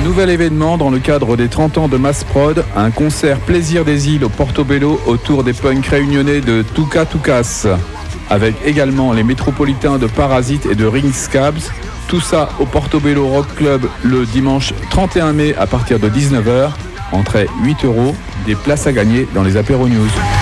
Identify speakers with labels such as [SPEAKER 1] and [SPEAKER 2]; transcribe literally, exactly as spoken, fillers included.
[SPEAKER 1] Nouvel événement dans le cadre des trente ans de Mass Prod, un concert Plaisir des îles au Portobello autour des punks réunionnais de Tuka Tukas, avec également les métropolitains de Parasite et de Ring Scabs. Tout ça au Portobello Rock Club le dimanche trente et un mai à partir de dix-neuf heures. Entrée huit euros, des places à gagner dans les apéros news.